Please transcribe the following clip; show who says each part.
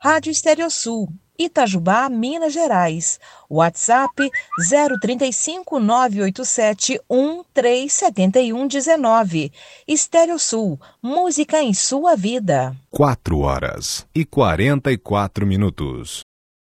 Speaker 1: Rádio Estereosul, Itajubá, Minas Gerais. WhatsApp 035 987 137119. Estereosul, música em sua vida.
Speaker 2: 4 horas e 44 minutos.